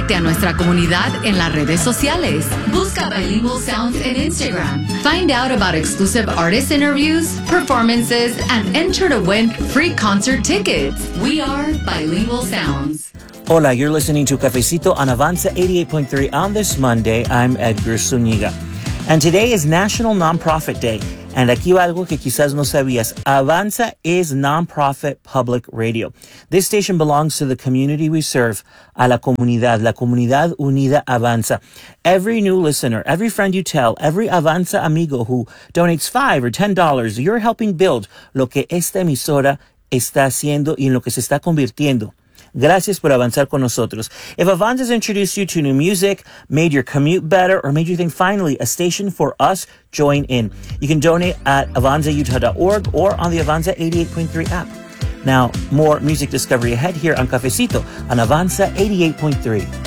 Únete a nuestra comunidad en las redes sociales. Busca Bilingual Sounds en Instagram. Find out about exclusive artist interviews, performances, and enter to win free concert tickets. We are Bilingual Sounds. Hola, you're listening to Cafecito on Avanza 88.3 on this Monday. I'm Edgar Zuniga. And today is National Nonprofit Day. And aquí va algo que quizás no sabías. Avanza is nonprofit public radio. This station belongs to the community we serve, a la comunidad unida Avanza. Every new listener, every friend you tell, every Avanza amigo who donates $5 or $10, you're helping build lo que esta emisora está haciendo y en lo que se está convirtiendo. Gracias por avanzar con nosotros. If Avanza's introduced you to new music, made your commute better, or made you think finally a station for us, join in. You can donate at avanzautah.org or on the Avanza 88.3 app. Now, more music discovery ahead here on Cafecito on Avanza 88.3.